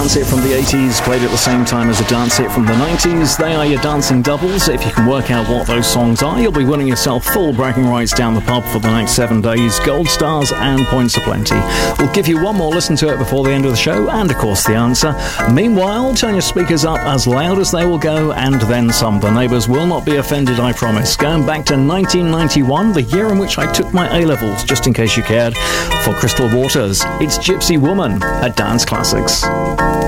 dance hit from the 80s, played at the same time as a dance hit from the 90s. They are your dancing doubles. If you can work out what those songs are, you'll be winning yourself full bragging rights down the pub for the next 7 days, gold stars and points aplenty. We'll give you one more listen to it before the end of the show, and of course the answer. Meanwhile, turn your speakers up as loud as they will go, and then some. The neighbours will not be offended, I promise. Going back to 1991, the year in which I took my A-levels, just in case you cared. For Crystal Waters, it's Gypsy Woman at Dance Classics.